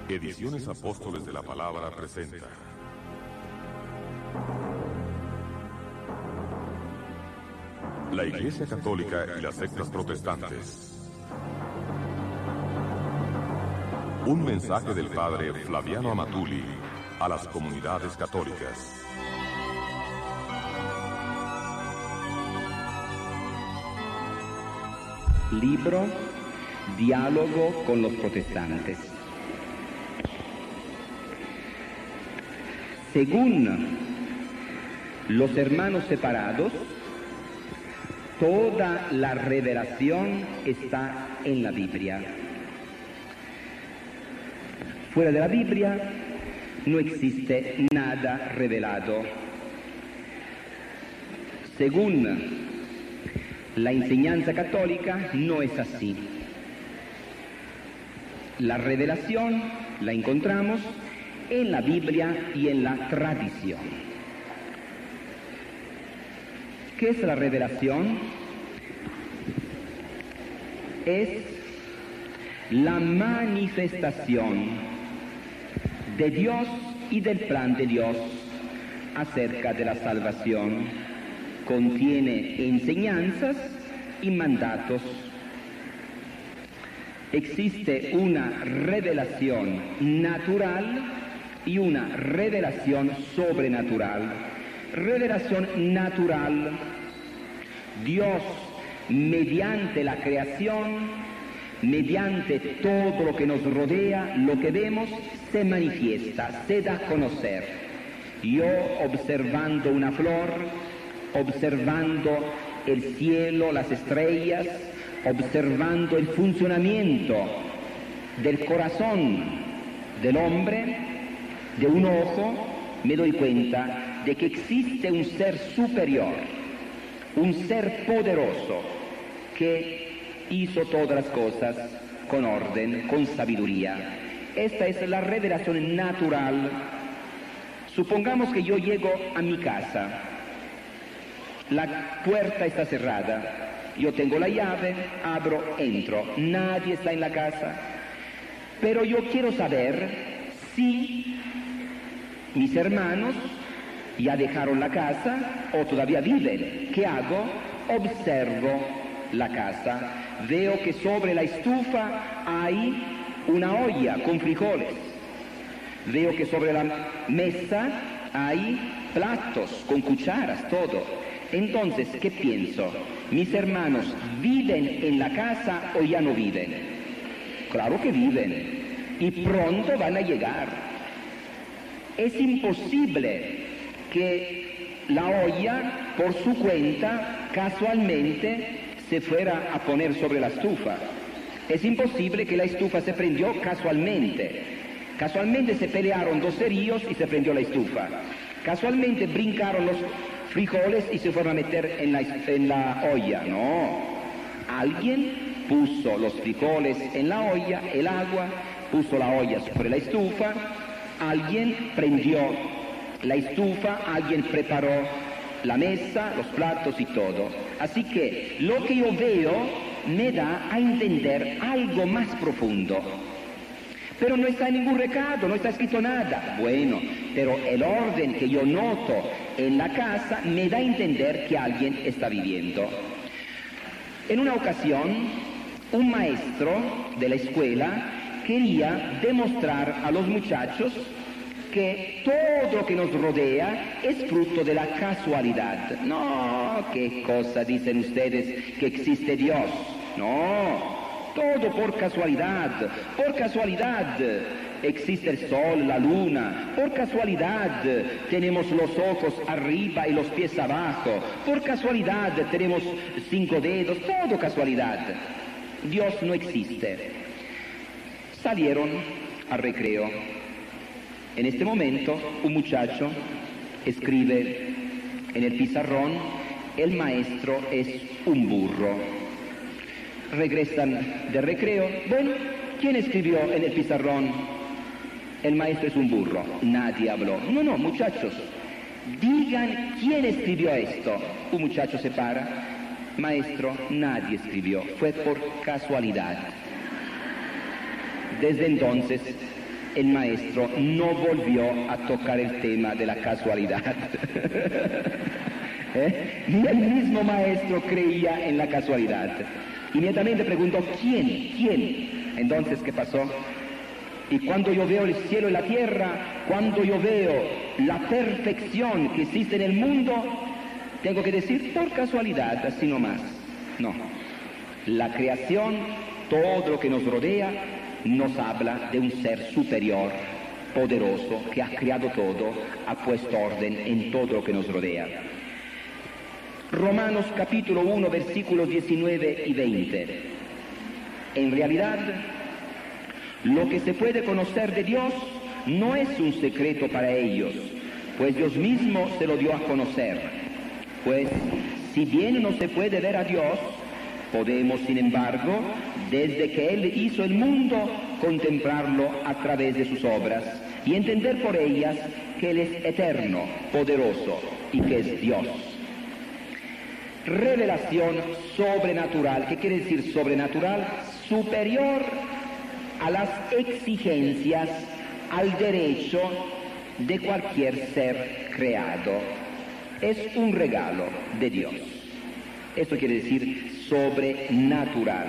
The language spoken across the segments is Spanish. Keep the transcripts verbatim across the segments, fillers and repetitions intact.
Ediciones Apóstoles de la Palabra presenta la Iglesia Católica y las sectas protestantes. Un mensaje del Padre Flaviano Amatuli a las comunidades católicas. Libro Diálogo con los protestantes. Según los hermanos separados, toda la revelación está en la Biblia. Fuera de la Biblia no existe nada revelado. Según la enseñanza católica no es así. La revelación la encontramos en la Biblia y en la tradición. ¿Qué es la revelación? Es la manifestación de Dios y del plan de Dios acerca de la salvación. Contiene enseñanzas y mandatos. Existe una revelación natural y una revelación sobrenatural. Revelación natural: Dios, mediante la creación, mediante todo lo que nos rodea, lo que vemos, se manifiesta, se da a conocer. Yo, observando una flor, observando el cielo, las estrellas, observando el funcionamiento del corazón del hombre, de un ojo, me doy cuenta de que existe un ser superior, un ser poderoso que hizo todas las cosas con orden, con sabiduría. Esta es la revelación natural. Supongamos que yo llego a mi casa. La puerta está cerrada, yo tengo la llave, abro, entro, nadie está en la casa, pero yo quiero saber si mis hermanos ya dejaron la casa o todavía viven. ¿Qué hago? Observo la casa, veo que sobre la estufa hay una olla con frijoles, veo que sobre la mesa hay platos con cucharas, todo. Entonces, ¿qué pienso? ¿Mis hermanos viven en la casa o ya no viven? Claro que viven y pronto van a llegar. Es imposible que la olla, por su cuenta, casualmente se fuera a poner sobre la estufa. Es imposible que la estufa se prendió casualmente. Casualmente se pelearon dos cerillos y se prendió la estufa. Casualmente brincaron los frijoles y se fueron a meter en la, en la olla. No, alguien puso los frijoles en la olla, el agua, puso la olla sobre la estufa, alguien prendió la estufa, alguien preparó la mesa, los platos y todo. Así que lo que yo veo me da a entender algo más profundo. Pero no está en ningún recado, no está escrito nada. Bueno, pero el orden que yo noto en la casa me da a entender que alguien está viviendo. En una ocasión, un maestro de la escuela quería demostrar a los muchachos que todo lo que nos rodea es fruto de la casualidad. No, ¿qué cosa dicen ustedes que existe Dios? No. Todo por casualidad, por casualidad existe el sol, la luna, por casualidad tenemos los ojos arriba y los pies abajo, por casualidad tenemos cinco dedos, todo casualidad. Dios no existe. Salieron al recreo. En este momento un muchacho escribe en el pizarrón: el maestro es un burro. Regresan del recreo. Bueno, ¿quién escribió en el pizarrón? El maestro es un burro. Nadie habló. No, no, muchachos, digan quién escribió esto. Un muchacho se para. Maestro, nadie escribió. Fue por casualidad. Desde entonces el maestro no volvió a tocar el tema de la casualidad. ¿Eh? Ni el mismo maestro creía en la casualidad. Inmediatamente preguntó, ¿quién? ¿Quién? Entonces, ¿qué pasó? Y cuando yo veo el cielo y la tierra, cuando yo veo la perfección que existe en el mundo, tengo que decir por casualidad, así nomás. No. La creación, todo lo que nos rodea, nos habla de un ser superior, poderoso, que ha creado todo, ha puesto orden en todo lo que nos rodea. Romanos capítulo uno, versículos diecinueve y veinte. En realidad, lo que se puede conocer de Dios no es un secreto para ellos, pues Dios mismo se lo dio a conocer. Pues, si bien no se puede ver a Dios, podemos, sin embargo, desde que Él hizo el mundo, contemplarlo a través de sus obras y entender por ellas que Él es eterno, poderoso y que es Dios. Revelación sobrenatural. ¿Qué quiere decir sobrenatural? Superior a las exigencias, al derecho de cualquier ser creado. Es un regalo de Dios. Esto quiere decir sobrenatural.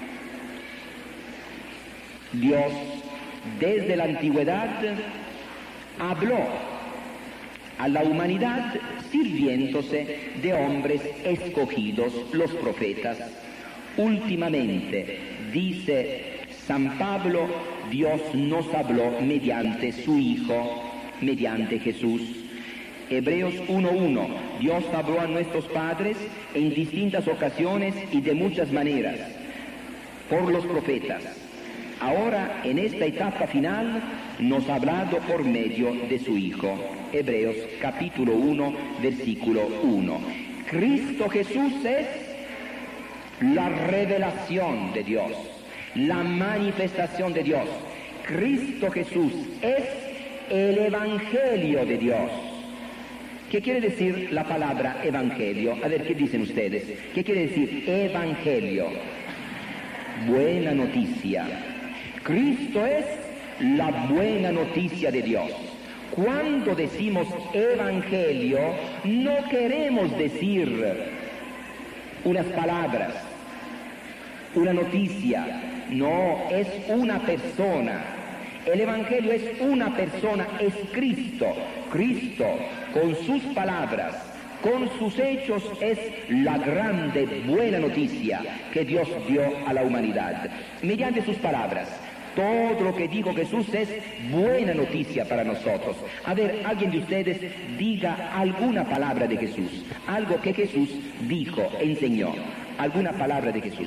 Dios, desde la antigüedad, habló a la humanidad sirviéndose de hombres escogidos, los profetas. Últimamente, dice San Pablo, Dios nos habló mediante su Hijo, mediante Jesús. Hebreos uno uno, Dios habló a nuestros padres en distintas ocasiones y de muchas maneras, por los profetas. Ahora, en esta etapa final, nos ha hablado por medio de su Hijo. Hebreos capítulo uno, versículo uno. Cristo Jesús es la revelación de Dios, la manifestación de Dios. Cristo Jesús es el Evangelio de Dios. ¿Qué quiere decir la palabra Evangelio? A ver, ¿qué dicen ustedes? ¿Qué quiere decir Evangelio? Buena noticia. Cristo es la buena noticia de Dios. Cuando decimos Evangelio, no queremos decir unas palabras, una noticia. No, es una persona. El Evangelio es una persona, es Cristo. Cristo, con sus palabras, con sus hechos, es la grande buena noticia que Dios dio a la humanidad. Mediante sus palabras, todo lo que dijo Jesús es buena noticia para nosotros. A ver, alguien de ustedes diga alguna palabra de Jesús, algo que Jesús dijo, enseñó, alguna palabra de Jesús.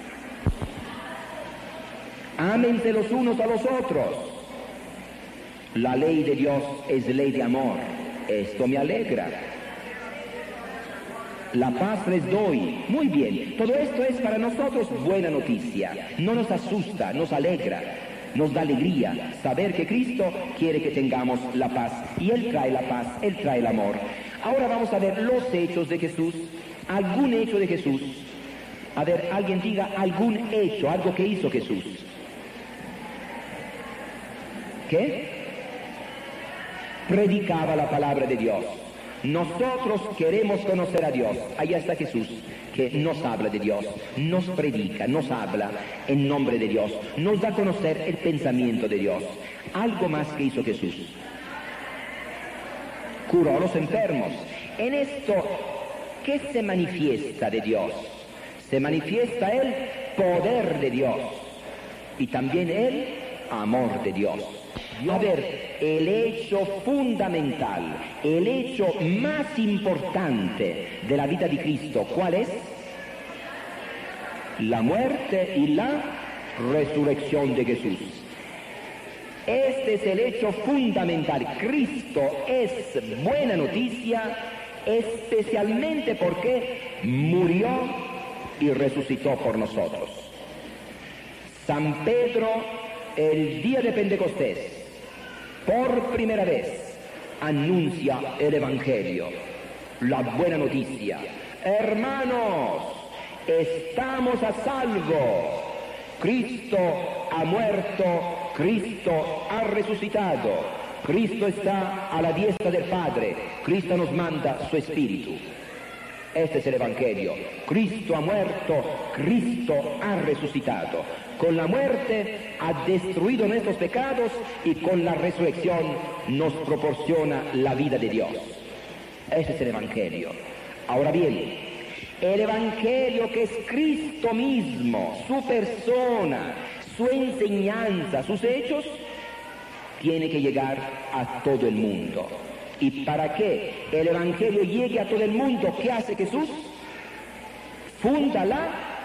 Ámense los unos a los otros. La ley de Dios es ley de amor. Esto me alegra. La paz les doy. Muy bien. Todo esto es para nosotros buena noticia. No nos asusta, nos alegra, nos da alegría saber que Cristo quiere que tengamos la paz. Y Él trae la paz, Él trae el amor. Ahora vamos a ver los hechos de Jesús. Algún hecho de Jesús. A ver, alguien diga algún hecho, algo que hizo Jesús. ¿Qué? Predicaba la palabra de Dios. Nosotros queremos conocer a Dios. Allá está Jesús, que nos habla de Dios, nos predica, nos habla en nombre de Dios, nos da a conocer el pensamiento de Dios. Algo más que hizo Jesús. Curó a los enfermos. En esto, ¿qué se manifiesta de Dios? Se manifiesta el poder de Dios y también el amor de Dios. A ver, el hecho fundamental, el hecho más importante de la vida de Cristo, ¿cuál es? La muerte y la resurrección de Jesús. Este es el hecho fundamental. Cristo es buena noticia, especialmente porque murió y resucitó por nosotros. San Pedro, el día de Pentecostés, por primera vez anuncia el Evangelio, la buena noticia. Hermanos, estamos a salvo. Cristo ha muerto, Cristo ha resucitado, Cristo está a la diestra del Padre, Cristo nos manda su Espíritu. Este es el Evangelio. Cristo ha muerto, Cristo ha resucitado. Con la muerte ha destruido nuestros pecados y con la resurrección nos proporciona la vida de Dios. Este es el Evangelio. Ahora bien, el Evangelio, que es Cristo mismo, su persona, su enseñanza, sus hechos, tiene que llegar a todo el mundo. ¿Y para que el Evangelio llegue a todo el mundo, qué hace Jesús? Fúndala.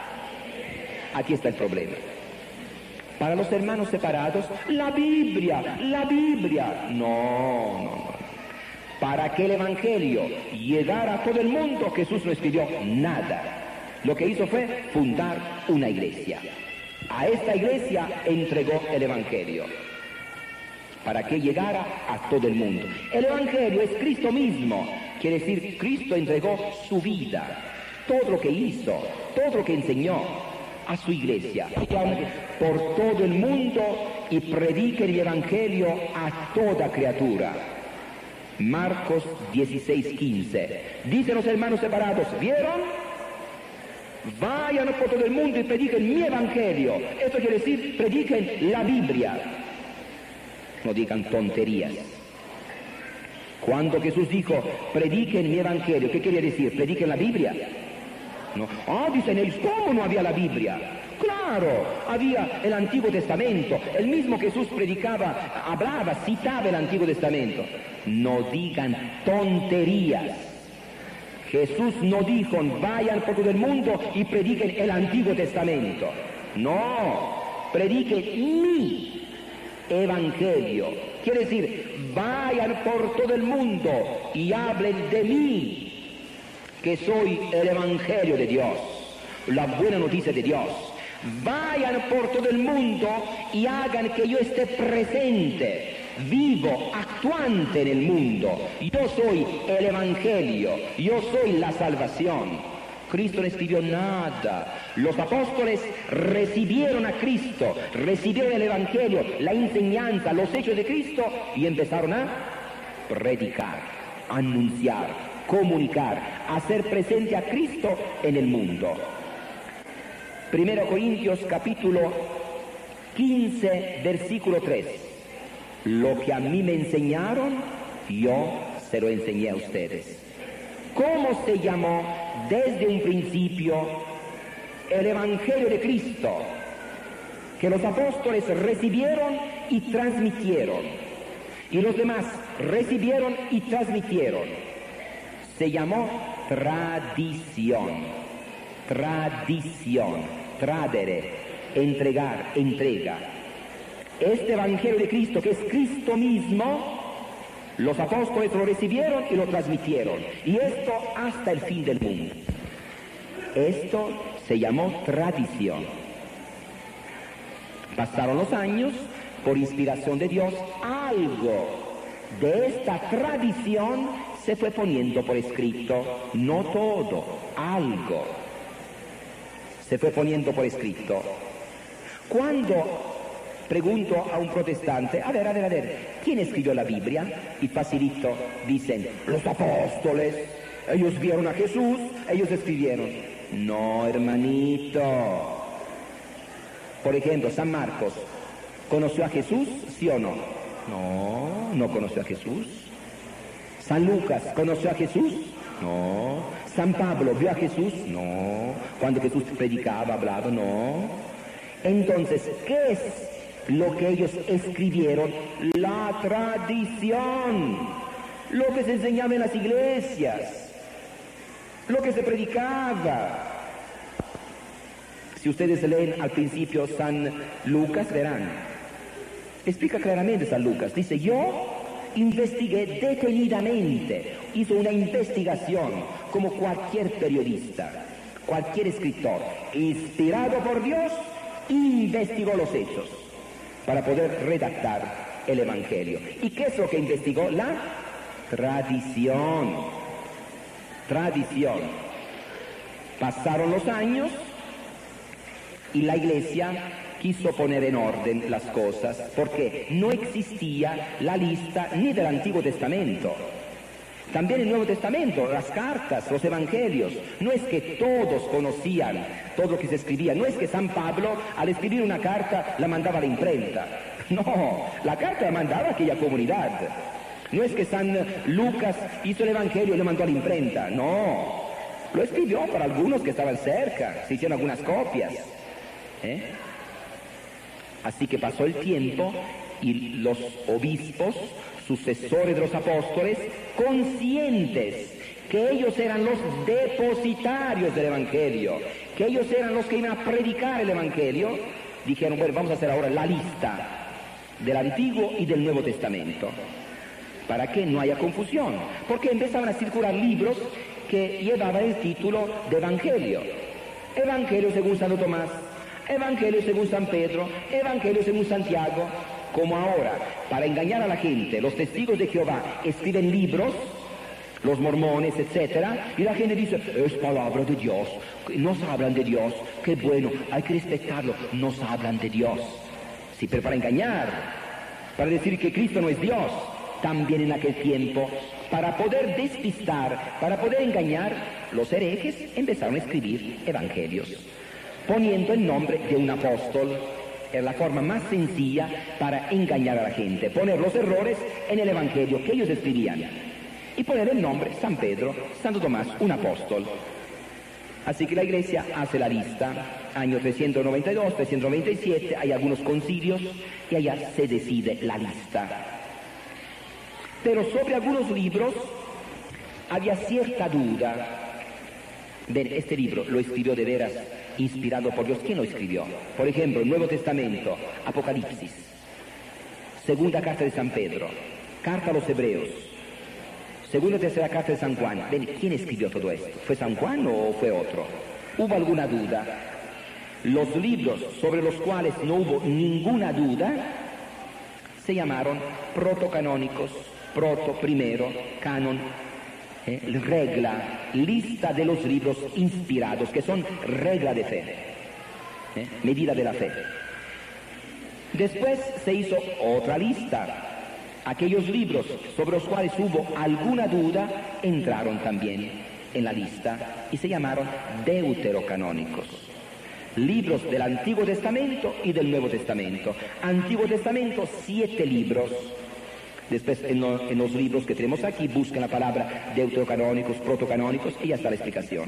Aquí está el problema. Para los hermanos separados, la Biblia, la Biblia. No, no, no. Para que el Evangelio llegara a todo el mundo, Jesús no escribió nada. Lo que hizo fue fundar una iglesia. A esta iglesia entregó el Evangelio, para que llegara a todo el mundo. El Evangelio es Cristo mismo, quiere decir, Cristo entregó su vida, todo lo que hizo, todo lo que enseñó a su iglesia, por todo el mundo, y predique el Evangelio a toda criatura. Marcos dieciséis, quince. Dicen los hermanos separados, ¿vieron? Vayan por todo el mundo y prediquen mi Evangelio. Esto quiere decir, prediquen la Biblia. No digan tonterías. Cuando Jesús dijo, prediquen mi Evangelio, ¿qué quería decir? ¿Prediquen la Biblia? No. Ah, dicen ellos, ¿cómo no había la Biblia? Claro, había el Antiguo Testamento. El mismo Jesús predicaba, hablaba, citaba el Antiguo Testamento. No digan tonterías. Jesús no dijo, vayan por todo el mundo y prediquen el Antiguo Testamento. No, prediquen mi Evangelio. Quiere decir, vayan por todo el mundo y hablen de mí, que soy el Evangelio de Dios, la buena noticia de Dios. Vayan por todo el mundo y hagan que yo esté presente, vivo, actuante en el mundo. Yo soy el Evangelio, yo soy la salvación. Cristo no escribió nada. Los apóstoles recibieron a Cristo, recibieron el Evangelio, la enseñanza, los hechos de Cristo, y empezaron a predicar, anunciar, comunicar, hacer presente a Cristo en el mundo. Primero Corintios capítulo quince, versículo tres. Lo que a mí me enseñaron, yo se lo enseñé a ustedes. ¿Cómo se llamó desde un principio el Evangelio de Cristo, que los apóstoles recibieron y transmitieron, y los demás recibieron y transmitieron? Se llamó tradición, tradición, tradere, entregar, entrega. Este Evangelio de Cristo, que es Cristo mismo, los apóstoles lo recibieron y lo transmitieron, y esto hasta el fin del mundo. Esto se llamó tradición. Pasaron los años, por inspiración de Dios, algo de esta tradición se fue poniendo por escrito, no todo, algo se fue poniendo por escrito. Cuando pregunto a un protestante, a ver, a ver, a ver, ¿quién escribió la Biblia? Y facilito dicen, los apóstoles, ellos vieron a Jesús, ellos escribieron. No, hermanito. Por ejemplo, San Marcos, ¿conoció a Jesús, sí o no? No, no conoció a Jesús. San Lucas, ¿conoció a Jesús? No. San Pablo, ¿vio a Jesús? No. Cuando Jesús predicaba, hablaba, no. Entonces, ¿qué es lo que ellos escribieron? La tradición, lo que se enseñaba en las iglesias, lo que se predicaba. Si ustedes leen al principio San Lucas, verán, explica claramente San Lucas, dice, yo investigué detenidamente, hizo una investigación como cualquier periodista, cualquier escritor, inspirado por Dios, investigó los hechos para poder redactar el Evangelio. ¿Y qué es lo que investigó? La tradición. Tradición. Pasaron los años y la iglesia quiso poner en orden las cosas porque no existía la lista ni del Antiguo Testamento. También el Nuevo Testamento, las cartas, los evangelios, no es que todos conocían todo lo que se escribía, no es que San Pablo al escribir una carta la mandaba a la imprenta, no, la carta la mandaba a aquella comunidad, no es que San Lucas hizo el evangelio y lo mandó a la imprenta, no, lo escribió para algunos que estaban cerca, se hicieron algunas copias, ¿eh? Así que pasó el tiempo y los obispos, sucesores de los apóstoles, conscientes que ellos eran los depositarios del Evangelio, que ellos eran los que iban a predicar el Evangelio, dijeron, bueno, vamos a hacer ahora la lista del Antiguo y del Nuevo Testamento, para que no haya confusión, porque empezaban a circular libros que llevaban el título de Evangelio, Evangelio según Santo Tomás, Evangelio según San Pedro, Evangelio según Santiago. Como ahora, para engañar a la gente, los testigos de Jehová escriben libros, los mormones, etcétera, y la gente dice, es palabra de Dios, nos hablan de Dios, qué bueno, hay que respetarlo, nos hablan de Dios. Sí, pero para engañar, para decir que Cristo no es Dios, también en aquel tiempo, para poder despistar, para poder engañar, los herejes empezaron a escribir evangelios, poniendo el nombre de un apóstol. Es la forma más sencilla para engañar a la gente, poner los errores en el evangelio que ellos escribían y poner el nombre San Pedro, Santo Tomás, un apóstol. Así que la Iglesia hace la lista, año trescientos noventa y dos, trescientos noventa y siete, hay algunos concilios y allá se decide la lista. Pero sobre algunos libros había cierta duda. Ven, este libro lo escribió de veras inspirado por Dios. ¿Quién lo escribió? Por ejemplo, el Nuevo Testamento, Apocalipsis, segunda carta de San Pedro, carta a los Hebreos, segunda y tercera carta de San Juan. Ven, ¿quién escribió todo esto? ¿Fue San Juan o fue otro? ¿Hubo alguna duda? Los libros sobre los cuales no hubo ninguna duda se llamaron protocanónicos, proto, primero, canon, Eh, regla, lista de los libros inspirados, que son regla de fe, eh, medida de la fe. Después se hizo otra lista. Aquellos libros sobre los cuales hubo alguna duda entraron también en la lista y se llamaron deuterocanónicos. Libros del Antiguo Testamento y del Nuevo Testamento. Antiguo Testamento, siete libros. Después, en, lo, en los libros que tenemos aquí, buscan la palabra deuterocanónicos, protocanónicos, y ya está la explicación.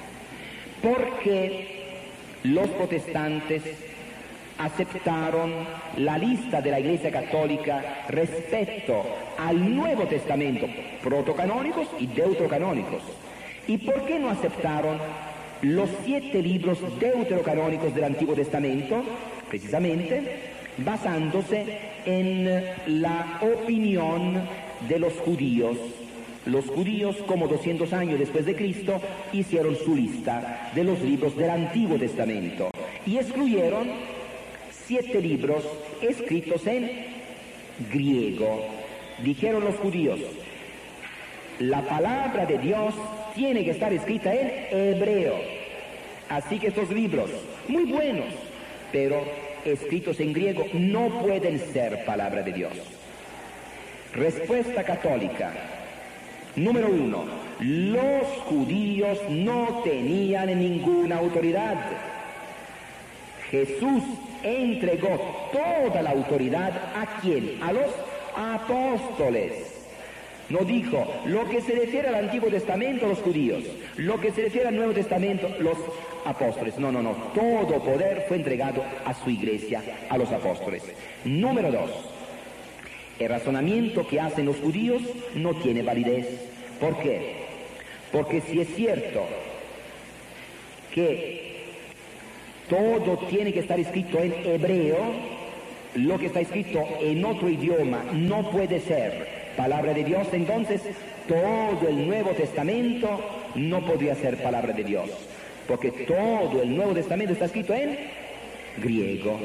Porque los protestantes aceptaron la lista de la Iglesia Católica respecto al Nuevo Testamento, protocanónicos y deuterocanónicos. ¿Y por qué no aceptaron los siete libros deuterocanónicos del Antiguo Testamento? Precisamente basándose en la opinión de los judíos. Los judíos, como doscientos años después de Cristo, hicieron su lista de los libros del Antiguo Testamento y excluyeron siete libros escritos en griego. Dijeron los judíos, la palabra de Dios tiene que estar escrita en hebreo. Así que estos libros, muy buenos, pero escritos en griego, no pueden ser palabra de Dios. Respuesta católica. Número uno, los judíos no tenían ninguna autoridad. Jesús entregó toda la autoridad ¿a quién? A los apóstoles. No dijo, lo que se refiere al Antiguo Testamento, los judíos, lo que se refiere al Nuevo Testamento, los apóstoles. No, no, no, todo poder fue entregado a su iglesia, a los apóstoles. Número dos, el razonamiento que hacen los judíos no tiene validez. ¿Por qué? Porque si es cierto que todo tiene que estar escrito en hebreo, lo que está escrito en otro idioma no puede ser palabra de Dios, entonces todo el Nuevo Testamento no podría ser palabra de Dios, porque todo el Nuevo Testamento está escrito en griego.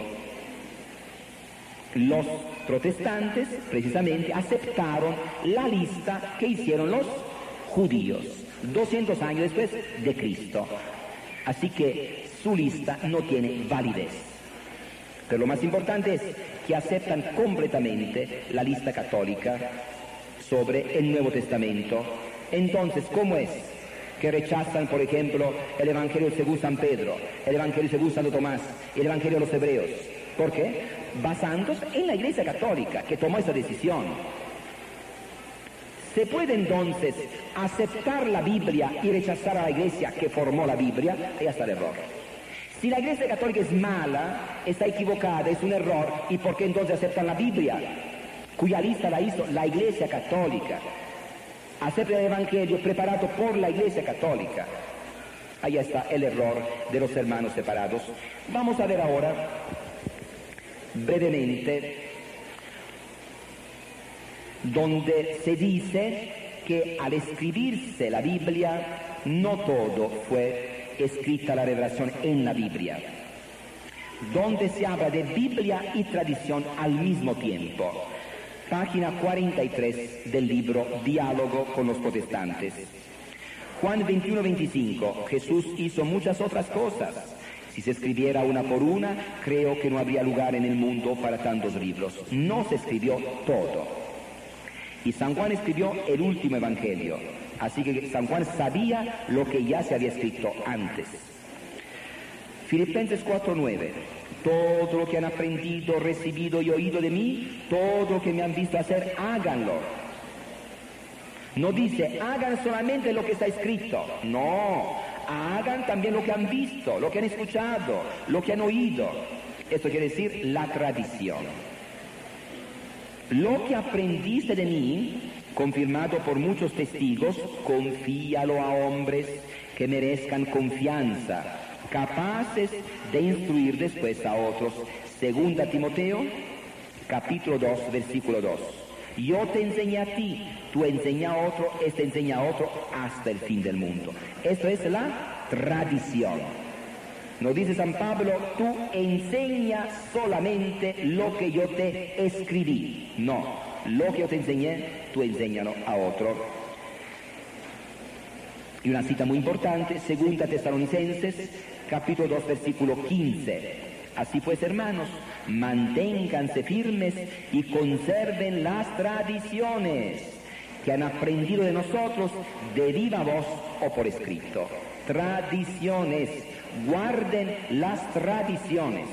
Los protestantes precisamente aceptaron la lista que hicieron los judíos doscientos años después de Cristo, así que su lista no tiene validez. Pero lo más importante es que aceptan completamente la lista católica sobre el Nuevo Testamento. Entonces, ¿cómo es que rechazan, por ejemplo, el Evangelio según San Pedro, el Evangelio según Santo Tomás y el Evangelio de los Hebreos? ¿Por qué? Basándose en la Iglesia Católica, que tomó esa decisión. ¿Se puede entonces aceptar la Biblia y rechazar a la Iglesia que formó la Biblia? Ahí está el error. Si la Iglesia Católica es mala, está equivocada, es un error, ¿y por qué entonces aceptan la Biblia? Cuya lista la hizo la Iglesia Católica. Aceptan el Evangelio preparado por la Iglesia Católica. Ahí está el error de los hermanos separados. Vamos a ver ahora, brevemente, donde se dice que al escribirse la Biblia, no todo fue escrita la revelación en la Biblia, donde se habla de Biblia y tradición al mismo tiempo. Página cuarenta y tres del libro Diálogo con los protestantes. Juan veintiuno veinticinco, Jesús hizo muchas otras cosas. Si se escribiera una por una, creo que no habría lugar en el mundo para tantos libros. No se escribió todo. Y San Juan escribió el último evangelio. Así que San Juan sabía lo que ya se había escrito antes. Filipenses cuatro nueve. Todo lo que han aprendido, recibido y oído de mí, todo lo que me han visto hacer, háganlo. No dice, hagan solamente lo que está escrito. No, hagan también lo que han visto, lo que han escuchado, lo que han oído. Esto quiere decir la tradición. Lo que aprendiste de mí, confirmado por muchos testigos, confíalo a hombres que merezcan confianza, capaces de instruir después a otros. Segunda Timoteo, capítulo dos, versículo dos. Yo te enseñé a ti, tú enseña a otro, este enseña a otro hasta el fin del mundo. Esto es la tradición. Nos dice San Pablo, tú enseña solamente lo que yo te escribí. No, lo que yo te enseñé, tú enséñalo a otro. Y una cita muy importante, Segunda Tesalonicenses, capítulo dos, versículo quince. Así pues, hermanos, manténganse firmes y conserven las tradiciones que han aprendido de nosotros de viva voz o por escrito. Tradiciones, guarden las tradiciones.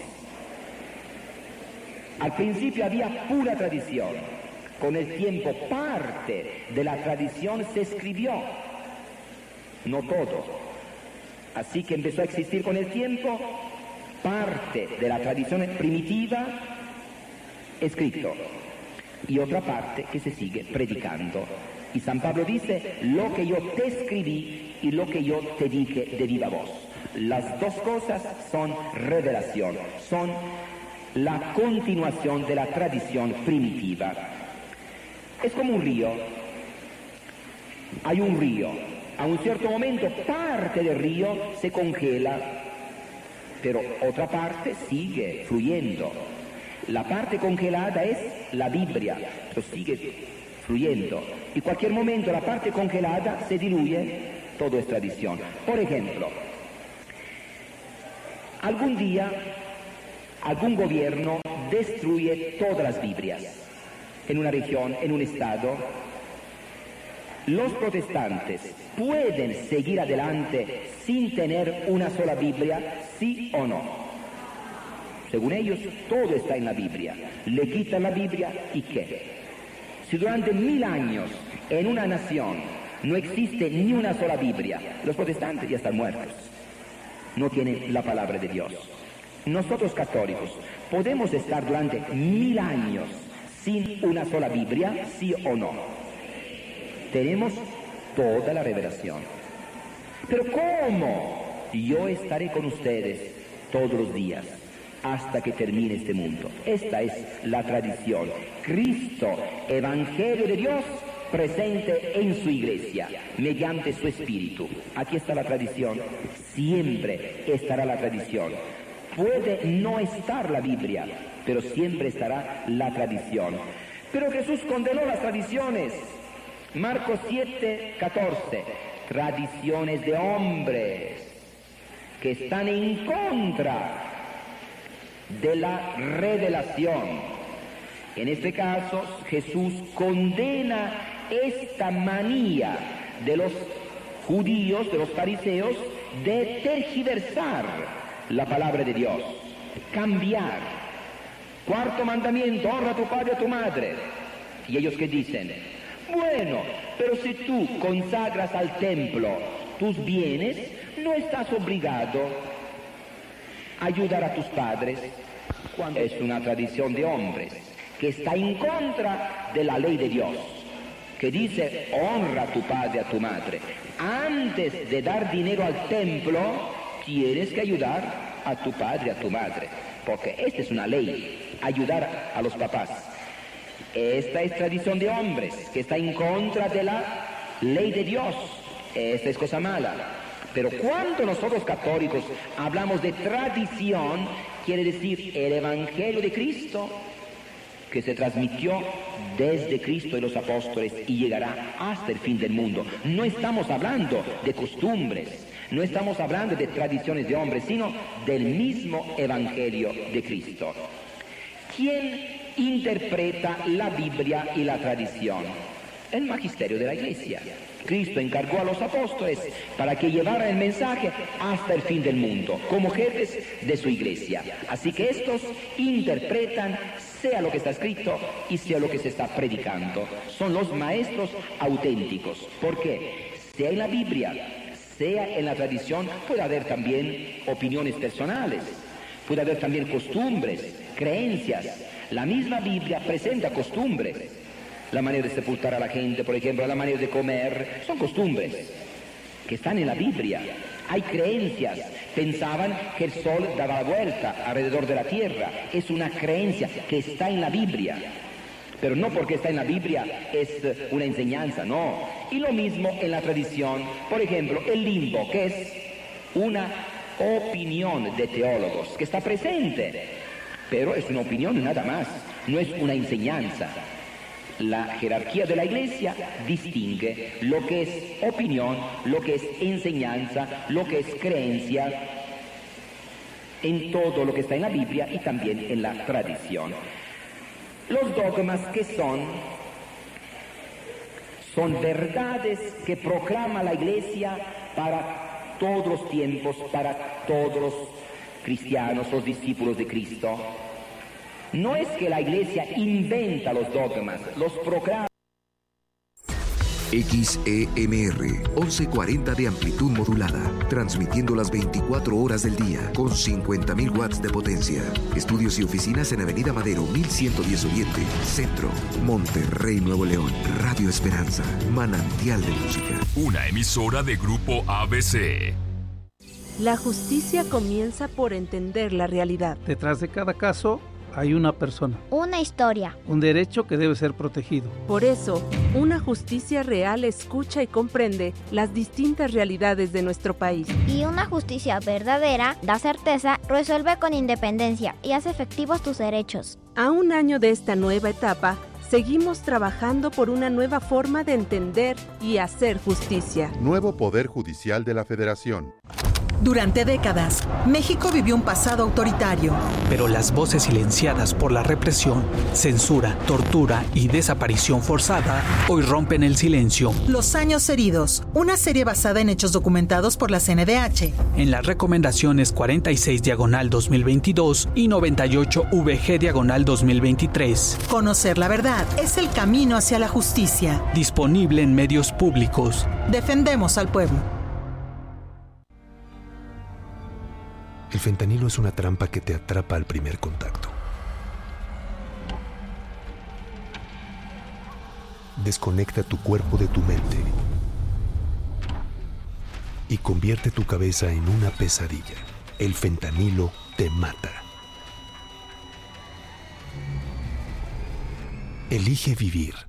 Al principio había pura tradición. Con el tiempo parte de la tradición se escribió, no todo. Así que empezó a existir con el tiempo parte de la tradición primitiva escrito y otra parte que se sigue predicando. Y San Pablo dice, lo que yo te escribí y lo que yo te dije de viva voz. Las dos cosas son revelación, son la continuación de la tradición primitiva. Es como un río. Hay un río. A un cierto momento parte del río se congela, pero otra parte sigue fluyendo. La parte congelada es la Biblia, pero sigue fluyendo. Y en cualquier momento la parte congelada se diluye, todo es tradición. Por ejemplo, algún día algún gobierno destruye todas las Biblias en una región, en un estado. Los protestantes pueden seguir adelante sin tener una sola Biblia, sí o no. Según ellos, todo está en la Biblia. Le quitan la Biblia y ¿qué? Si durante mil años en una nación no existe ni una sola Biblia, los protestantes ya están muertos. No tienen la palabra de Dios. Nosotros católicos podemos estar durante mil años sin una sola Biblia, sí o no. Tenemos toda la revelación. Pero ¿cómo? Yo estaré con ustedes todos los días hasta que termine este mundo. Esta es la tradición. Cristo, Evangelio de Dios, presente en su iglesia, mediante su Espíritu. Aquí está la tradición. Siempre estará la tradición. Puede no estar la Biblia, pero siempre estará la tradición. Pero Jesús condenó las tradiciones. Marcos siete, catorce. Tradiciones de hombres que están en contra de la revelación. En este caso, Jesús condena esta manía de los judíos, de los fariseos, de tergiversar la palabra de Dios, cambiar. Cuarto mandamiento, honra a tu padre y a tu madre. Y ellos que dicen, bueno, pero si tú consagras al templo tus bienes, no estás obligado a ayudar a tus padres. Cuando es una tradición de hombres que está en contra de la ley de Dios, que dice, honra a tu padre y a tu madre. Antes de dar dinero al templo, tienes que ayudar a tu padre y a tu madre, porque esta es una ley, ayudar a los papás. Esta es tradición de hombres, que está en contra de la ley de Dios. Esta es cosa mala. Pero cuando nosotros católicos hablamos de tradición, quiere decir el Evangelio de Cristo, que se transmitió desde Cristo y los apóstoles y llegará hasta el fin del mundo. No estamos hablando de costumbres, no estamos hablando de tradiciones de hombres, sino del mismo Evangelio de Cristo. ¿Quién interpreta la Biblia y la tradición? El magisterio de la Iglesia. Cristo encargó a los apóstoles para que llevaran el mensaje hasta el fin del mundo, como jefes de su Iglesia. Así que estos interpretan sea lo que está escrito y sea lo que se está predicando. Son los maestros auténticos. ¿Por qué? Sea en la Biblia, sea en la tradición, puede haber también opiniones personales, puede haber también costumbres, creencias. La misma Biblia presenta costumbres. La manera de sepultar a la gente, por ejemplo, la manera de comer, son costumbres que están en la Biblia. Hay creencias. Pensaban que el sol daba vuelta alrededor de la tierra. Es una creencia que está en la Biblia. Pero no porque está en la Biblia es una enseñanza, no. Y lo mismo en la tradición. Por ejemplo, el limbo, que es una opinión de teólogos, que está presente. Pero es una opinión nada más, no es una enseñanza. La jerarquía de la Iglesia distingue lo que es opinión, lo que es enseñanza, lo que es creencia, en todo lo que está en la Biblia y también en la tradición. Los dogmas que son, son verdades que proclama la Iglesia para todos los tiempos, para todos los cristianos, los discípulos de Cristo. No es que la Iglesia inventa los dogmas, los proclama. X E M R, once cuarenta de amplitud modulada, transmitiendo las veinticuatro horas del día, con cincuenta mil watts de potencia. Estudios y oficinas en Avenida Madero, mil ciento diez Oriente, Centro, Monterrey, Nuevo León. Radio Esperanza, manantial de música. Una emisora de Grupo A B C. La justicia comienza por entender la realidad. Detrás de cada caso hay una persona. Una historia. Un derecho que debe ser protegido. Por eso, una justicia real escucha y comprende las distintas realidades de nuestro país. Y una justicia verdadera da certeza, resuelve con independencia y hace efectivos tus derechos. A un año de esta nueva etapa, seguimos trabajando por una nueva forma de entender y hacer justicia. Nuevo Poder Judicial de la Federación. Durante décadas, México vivió un pasado autoritario. Pero las voces silenciadas por la represión, censura, tortura y desaparición forzada hoy rompen el silencio. Los años heridos, una serie basada en hechos documentados por la C N D H. En las recomendaciones cuarenta y seis diagonal dos mil veintidós y noventa y ocho V G diagonal dos mil veintitrés. Conocer la verdad es el camino hacia la justicia. Disponible en medios públicos. Defendemos al pueblo. El fentanilo es una trampa que te atrapa al primer contacto. Desconecta tu cuerpo de tu mente y convierte tu cabeza en una pesadilla. El fentanilo te mata. Elige vivir.